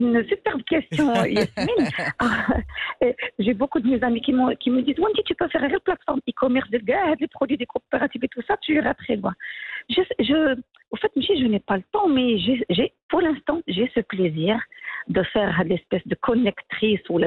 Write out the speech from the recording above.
une superbe question, Yasmine. J'ai beaucoup de mes amis qui me disent Wendy, tu peux faire une plateforme e-commerce de gars, les produits des coopératives et tout ça, tu iras très loin. Au fait, Michi, je n'ai pas le temps, mais pour l'instant, j'ai ce plaisir de faire l'espèce de connectrice ou